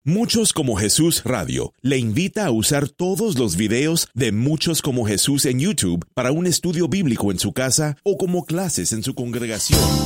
Muchos como Jesús Radio le invita a usar todos los videos de Muchos como Jesús en YouTube para un estudio bíblico en su casa o como clases en su congregación.